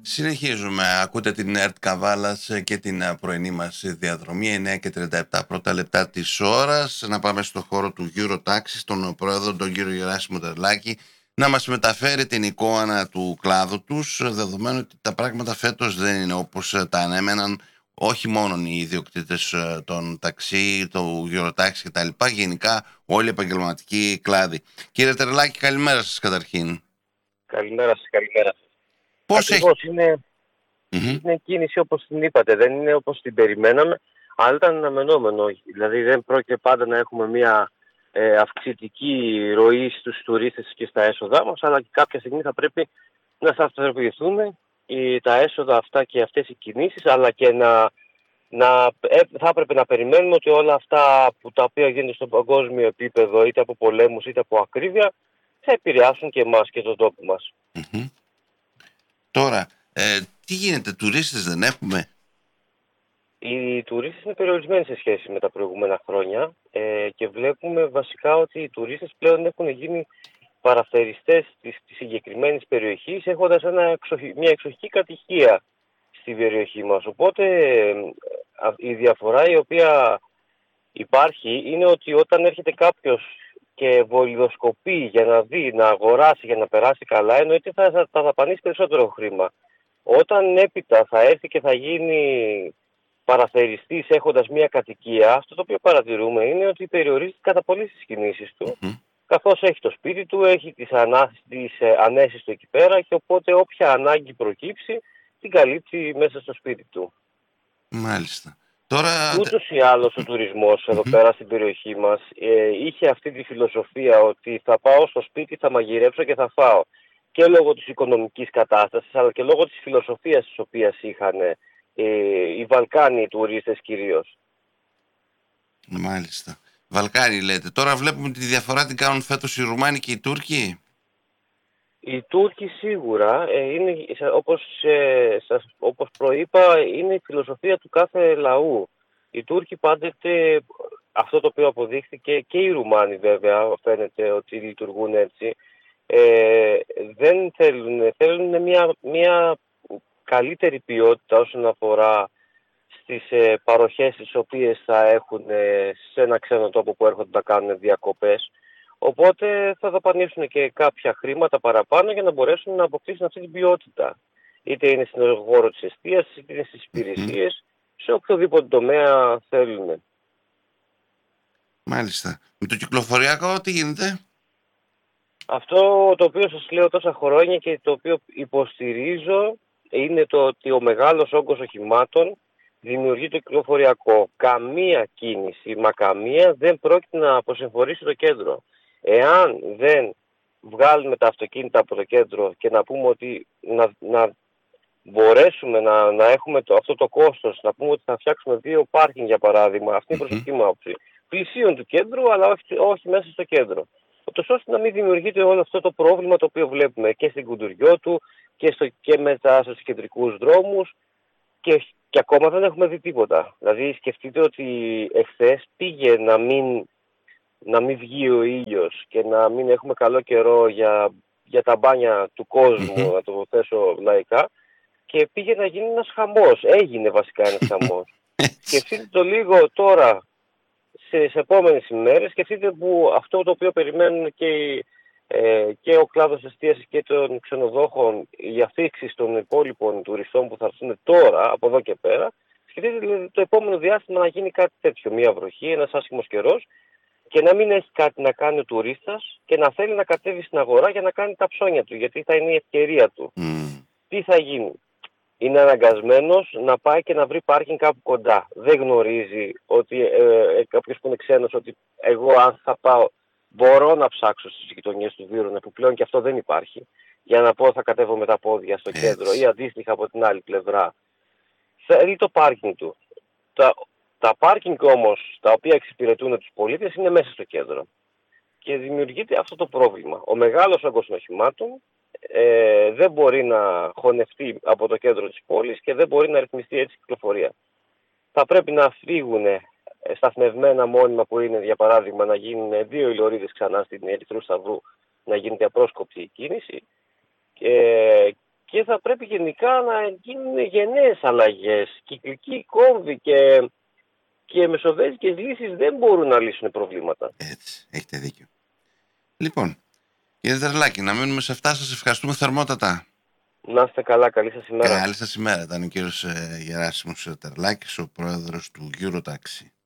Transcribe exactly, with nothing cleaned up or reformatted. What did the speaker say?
Συνεχίζουμε. Ακούτε την ΕΡΤ Καβάλας και την πρωινή μας διαδρομή εννιά και τριάντα επτά πρώτα λεπτά της ώρας. Να πάμε στο χώρο του Eurotaxi, τον πρόεδρο, τον κύριο Γεράσιμο Τερλάκη, να μας μεταφέρει την εικόνα του κλάδου τους, δεδομένου ότι τα πράγματα φέτος δεν είναι όπως τα ανέμεναν όχι μόνο οι ιδιοκτήτες των ταξί, του Eurotaxi κτλ. Γενικά όλοι οι επαγγελματικοί κλάδοι. Κύριε Τερλάκη, καλημέρα σας καταρχήν. Καλημέρα σας, καλημέρα σας. Πώς Ακριβώς, έχει... είναι, Mm-hmm. είναι κίνηση όπως την είπατε, δεν είναι όπως την περιμέναμε, αλλά ήταν αναμενόμενο. Δηλαδή δεν πρόκειται πάντα να έχουμε μια ε, αυξητική ροή στους τουρίστες και στα έσοδά μας, αλλά και κάποια στιγμή θα πρέπει να σταθεροποιηθούμε τα έσοδα αυτά και αυτές οι κινήσεις, αλλά και να, να ε, θα έπρεπε να περιμένουμε ότι όλα αυτά που τα οποία γίνονται στο παγκόσμιο επίπεδο, είτε από πολέμους είτε από ακρίβεια, θα επηρεάσουν και εμάς και τον τόπο μας. Mm-hmm. Τώρα, ε, τι γίνεται, τουρίστες δεν έχουμε? Οι τουρίστες είναι περιορισμένοι σε σχέση με τα προηγούμενα χρόνια ε, και βλέπουμε βασικά ότι οι τουρίστες πλέον έχουν γίνει παραθεριστές της, της συγκεκριμένης περιοχής, έχοντας ένα εξοχη, μια εξοχική κατοικία στη περιοχή μας. Οπότε ε, η διαφορά η οποία υπάρχει είναι ότι όταν έρχεται κάποιος και βολιδοσκοπεί για να δει, να αγοράσει, για να περάσει καλά, εννοείται θα, θα δαπανίσει περισσότερο χρήμα. Όταν έπειτα θα έρθει και θα γίνει παραθεριστής έχοντας μια κατοικία, αυτό το οποίο παρατηρούμε είναι ότι περιορίζεται κατά πολύ στις κινήσεις του, mm-hmm. καθώς έχει το σπίτι του, έχει τις, ανά, τις ανέσεις του εκεί πέρα και οπότε όποια ανάγκη προκύψει την καλύπτει μέσα στο σπίτι του. Μάλιστα. Τώρα... Ούτως ή άλλως ο τουρισμός εδώ mm-hmm. πέρα στην περιοχή μας ε, είχε αυτή τη φιλοσοφία ότι θα πάω στο σπίτι, θα μαγειρέψω και θα φάω. Και λόγω της οικονομικής κατάστασης αλλά και λόγω της φιλοσοφίας της οποίας είχαν οι Βαλκάνοι οι τουρίστες κυρίως. Μάλιστα. Βαλκάνοι λέτε. Τώρα βλέπουμε τη διαφορά την κάνουν φέτος οι Ρουμάνοι και οι Τούρκοι. Οι Τούρκοι σίγουρα, ε, είναι, όπως, ε, σας, όπως προείπα, είναι η φιλοσοφία του κάθε λαού. Οι Τούρκοι πάντοτε, αυτό το οποίο αποδείχθηκε, και οι Ρουμάνοι βέβαια φαίνεται ότι λειτουργούν έτσι, ε, δεν θέλουν, θέλουν μια, μια καλύτερη ποιότητα όσον αφορά στις ε, παροχές τις οποίες θα έχουν ε, σε ένα ξένο τόπο που έρχονται να κάνουν διακοπές. Οπότε θα δαπανίσουν και κάποια χρήματα παραπάνω για να μπορέσουν να αποκτήσουν αυτή την ποιότητα. Είτε είναι στον χώρο της εστίασης, είτε είναι στις υπηρεσίες, mm-hmm. σε οποιοδήποτε τομέα θέλουν. Μάλιστα. Με το κυκλοφοριακό τι γίνεται? Αυτό το οποίο σας λέω τόσα χρόνια και το οποίο υποστηρίζω είναι το ότι ο μεγάλος όγκος οχημάτων δημιουργεί το κυκλοφοριακό. Καμία κίνηση, μα καμία δεν πρόκειται να αποσυμφορήσει το κέντρο. Εάν δεν βγάλουμε τα αυτοκίνητα από το κέντρο και να πούμε ότι να, να μπορέσουμε να, να έχουμε το, αυτό το κόστος, να πούμε ότι θα φτιάξουμε δύο πάρκινγκ για παράδειγμα, αυτή είναι η προσωπική μου άποψη, πλησίων του κέντρου αλλά όχι, όχι μέσα στο κέντρο. Ώστε να μην δημιουργείται όλο αυτό το πρόβλημα το οποίο βλέπουμε και στην Κουντουριώτου και, στο, και μετά στους κεντρικούς δρόμους και, και ακόμα δεν έχουμε δει τίποτα. Δηλαδή σκεφτείτε ότι εχθές πήγε να μην, να μην βγει ο ήλιος και να μην έχουμε καλό καιρό για, για τα μπάνια του κόσμου, mm-hmm. να το θέσω λαϊκά, και πήγε να γίνει ένας χαμός. Έγινε βασικά ένας χαμός. Σκεφτείτε το λίγο τώρα, στις επόμενες ημέρες, σκεφτείτε που αυτό το οποίο περιμένουν και, ε, και ο κλάδος εστίασης και των ξενοδόχων για αφήξεις των υπόλοιπων τουριστών που θα έρθουν τώρα από εδώ και πέρα, σκεφτείτε δηλαδή, το επόμενο διάστημα να γίνει κάτι τέτοιο, μια βροχή, ένας άσχημος καιρός και να μην έχει κάτι να κάνει ο τουρίστας και να θέλει να κατέβει στην αγορά για να κάνει τα ψώνια του, γιατί θα είναι η ευκαιρία του. Mm. Τι θα γίνει? Είναι αναγκασμένος να πάει και να βρει πάρκινγκ κάπου κοντά. Δεν γνωρίζει ότι ε, ε, κάποιος που είναι ξένος ότι εγώ αν θα πάω μπορώ να ψάξω στις γειτονιές του Βύρωνα, που πλέον και αυτό δεν υπάρχει, για να πω θα κατέβω με τα πόδια στο κέντρο ή αντίστοιχα από την άλλη πλευρά. Θέλει το πάρκινγκ του. Τα, τα πάρκινγκ όμως τα οποία εξυπηρετούν τους πολίτες είναι μέσα στο κέντρο. Και δημιουργείται αυτό το πρόβλημα. Ο μεγάλος όγκος των οχημάτων Ε, δεν μπορεί να χωνευτεί από το κέντρο της πόλης και δεν μπορεί να ρυθμιστεί έτσι η κυκλοφορία. Θα πρέπει να φύγουν σταθμευμένα μόνιμα που είναι, για παράδειγμα, να γίνουν δύο ηλιορίδες ξανά στην Ερυθρού Σταυρού, να γίνεται απρόσκοπτη η κίνηση και, και και θα πρέπει γενικά να γίνουν γενναίες αλλαγές. Κυκλικοί κόμβοι και, και μεσοβέζικες λύσεις δεν μπορούν να λύσουν προβλήματα. Έτσι, έχετε δίκιο. Λοιπόν, κύριε Τερλάκη, να μείνουμε σε αυτά. Σας ευχαριστούμε θερμότατα. Να είστε καλά, καλή σας ημέρα. Καλή σας ημέρα. Ήταν ο κύριος ε, Γεράσιμος Τερλάκης, ο πρόεδρος του Eurotaxi.